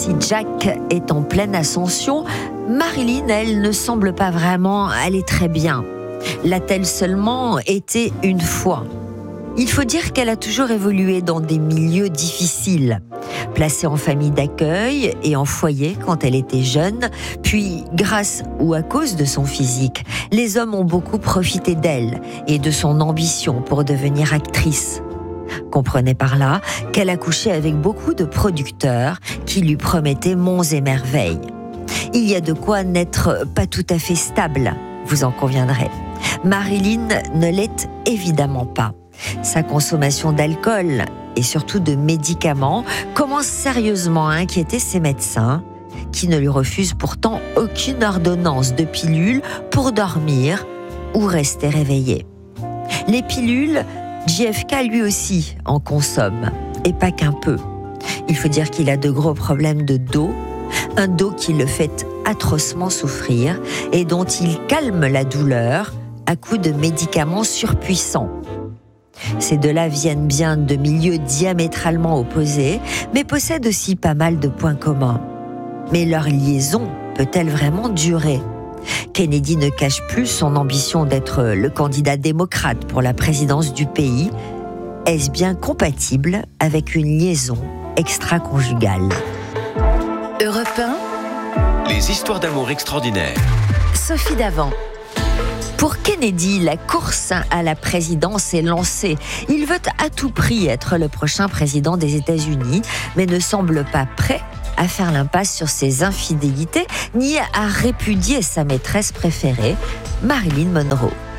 Si Jack est en pleine ascension, Marilyn, elle, ne semble pas vraiment aller très bien. L'a-t-elle seulement été une fois ? Il faut dire qu'elle a toujours évolué dans des milieux difficiles. Placée en famille d'accueil et en foyer quand elle était jeune, puis grâce ou à cause de son physique, les hommes ont beaucoup profité d'elle et de son ambition pour devenir actrice. Comprenez par là qu'elle a couché avec beaucoup de producteurs qui lui promettaient monts et merveilles. Il y a de quoi n'être pas tout à fait stable, vous en conviendrez. Marilyn ne l'est évidemment pas. Sa consommation d'alcool et surtout de médicaments commence sérieusement à inquiéter ses médecins, qui ne lui refusent pourtant aucune ordonnance de pilules pour dormir ou rester réveillé. Les pilules, JFK lui aussi en consomme, et pas qu'un peu. Il faut dire qu'il a de gros problèmes de dos, un dos qui le fait atrocement souffrir et dont il calme la douleur à coups de médicaments surpuissants. Ces deux-là viennent bien de milieux diamétralement opposés, mais possèdent aussi pas mal de points communs. Mais leur liaison peut-elle vraiment durer ? Kennedy ne cache plus son ambition d'être le candidat démocrate pour la présidence du pays. Est-ce bien compatible avec une liaison extra-conjugale ? Europe 1, les histoires d'amour extraordinaires. Sophie Davant. Pour Kennedy, la course à la présidence est lancée. Il veut à tout prix être le prochain président des États-Unis, mais ne semble pas prêt à faire l'impasse sur ses infidélités, ni à répudier sa maîtresse préférée, Marilyn Monroe.